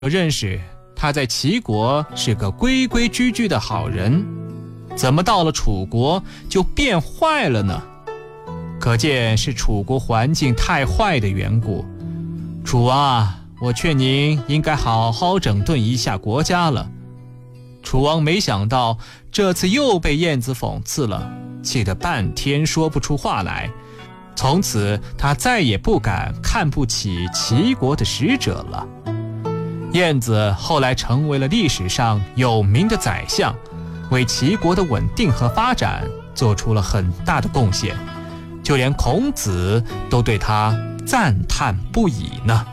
我认识他在齐国是个规规矩矩的好人，怎么到了楚国就变坏了呢？可见是楚国环境太坏的缘故。楚王啊，我劝您应该好好整顿一下国家了。楚王没想到这次又被晏子讽刺了，气得半天说不出话来。从此他再也不敢看不起齐国的使者了。晏子后来成为了历史上有名的宰相，为齐国的稳定和发展做出了很大的贡献，就连孔子都对他赞叹不已呢。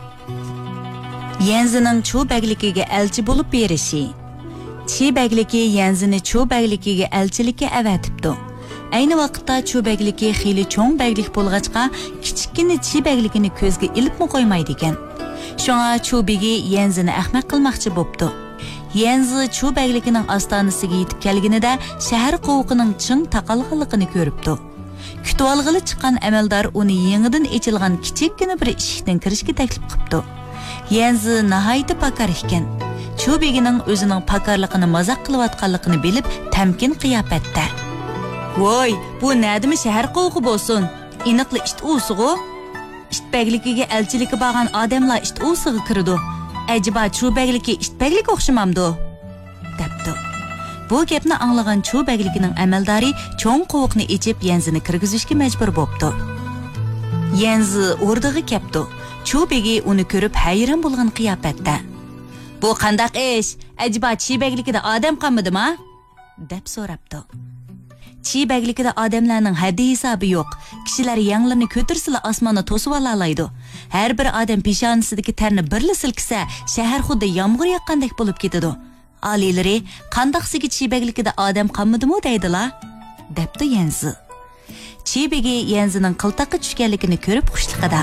Yenzining Chubakligiga elchi bo'lib berishi. Chibakligi Yenzini Chubakligiga elchilikka avatibdi. Ayni vaqtda Chubakligi xili cho'ng baglik bo'lg'achqa kichikkina Chibakligini ko'zga ilibmi qo'ymaydi ekan. Shunga Chubigi Yenzini ahmaq qilmoqchi bo'pti. Yenzi Chubagligining ostonasiga yetib kelganida shahar qovuqining ching taqalganligini ko'ribdi. Kutib olg'ili chiqqan amaldor uni yangidan echilgan kichikkina bir eshikdan kirishga taklif qilibdi. Yenzi nihoyatda pakar ekan. Chubigining o'zining pakarligini mazoq qilayotganligini bilib, tamkin qiyofatda. "Voy, bu nima shahar qovuqi bo'lsin? Aniqli ishti usig'i? Ishtbagligiga elchiligi bo'lgan odamlar ishti usig'i kirdi. Ajiba Chubagliga ishtbagliga o'xshamamdi?" debdi. Bu gapni anglagan Chubagligining amaldori cho'ng qovuqni echib Yenzini kirgizishga majbur bo'pti. Yenzi o'rniga kelibdi. Chubigi uni ko'rib hayron bo'lgan qiyofatda. "Bu qandaq ish? Ajiba Chibagligida odam qolmadimi?" deb so'rabdi. Chibagligida odamlarning haddi hisobi yo'q. Kishilar yanglarni ko'tarsila osmonni to'sib olaydi. Har bir odam peshonasidagi tarni birla silkisa, shahar xuddi yomg'ir yoqqandek bo'lib ketadi. Oliylari, qandaqsiga Chibagligida odam qolmadimi deydilar? debdi Yenzi. Chibigi Yenzining qiltaqqa tushganligini ko'rib xushliqida.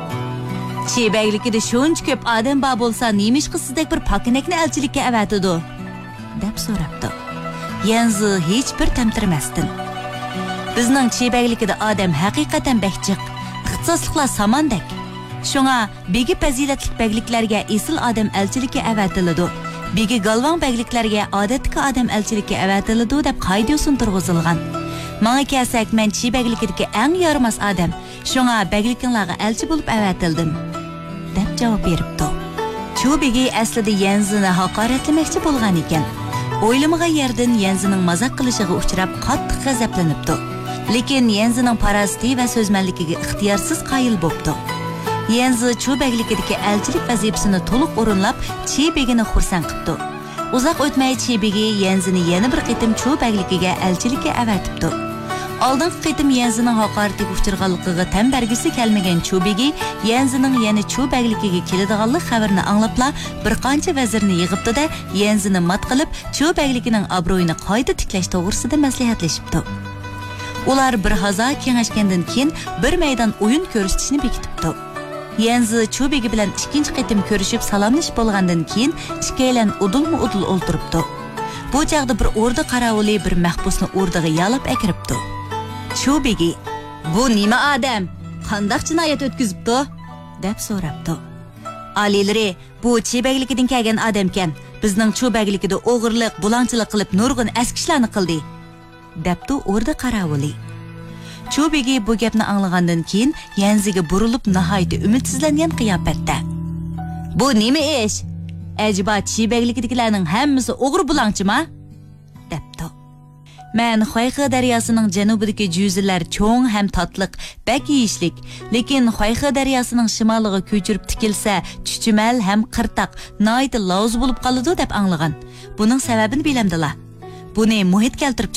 "Chibagligida shuncha ko'p odam bor bo'lsa, nima sizdek bir pokinakni elchilikka avatidi?" deb so'rabdi. Yenzi hech bir tamtirmasdan. "Bizning Chibagligida odam haqiqatan bakchiq, ixtisosliklar samandek. Shunga begi fazilatli bagliklarga esil odam elchilikka avatiladi. Begi galvon bagliklarga odatdagi odam elchilikka avatiladi" deb qoida usul turg'izilgan. "Menga kelsak, men Chibagligidagi eng yaramas odam. Shunga bagliklarga elchi bo'lib avatildim" deb javob beribdi. Chubigi aslida Yenzini haqoratlamoqchi bo'lgan ekan. O'ylamagan yerdan Yenzining mazoq qilishiga uchrab qattiq g'azablanibdi. Lekin Yenzining parasti va so'zmanligiga ixtiyorsiz qoyil bo'pti. Yenzi Chubagligidagi elchilik vazifasini to'liq o'rinlab, Chibigini xursand qildi. Uzoq o'tmay Chibigi Yenzini yana bir qitim Chubagligiga elchilikka avatibdi. Oldingi qitim Yenzining haqoratiga uchirganligiga tan bergisi kelmagan Chubigi Yenzining yana Chubagligiga keladiganlik xabarini anglabla bir qancha vazirni yig'ibdi-da, Yenzini mat qilib, Chubagligining obro'yini qayta tiklash to'g'risida maslahatlashibdi. Ular bir hazo kengashgandan keyin bir maydon o'yin ko'rsatishni bekitibdi. Yenzi Chubigi bilan ikkinchi qitim ko'rishib salomlashib bo'lgandan keyin ikkalan udul o'ltiribdi. Bu chaqda bir o'rda qarovuli bir mahbusni o'rdaga yalab akiribdi. Chubigi, "Bu nima odam? Qandaq jinoyat o'tkazibdi?" deb so'rabdi. "Oliylari, bu Chibagligidan kelgan odamkan. Bizning Chubagligida o'g'irlik, bulonchilik qilib nurg'un askishlarni qildi" debdi o'rda qarovuli. Chubigi bu gapni anglagandan keyin Yenziga burilib nihoyatda umidsizlangan qiyofatda. "Bu nima ish? Ajiba Chibagligidagilarning hammasi o'g'ri bulonchimi?" debdi. "Men Xoyxa daryosining janubidagi juzlar cho'ng ham tatliq, bak yeyishlik, lekin Xoyxa daryosining shimoliga ko'chirib tikilsa, chuchumal ham qirtaq, noyda loz bo'lib qoladi" deb anglagan. Buning sababini bilamdilar. Buni muhit keltirib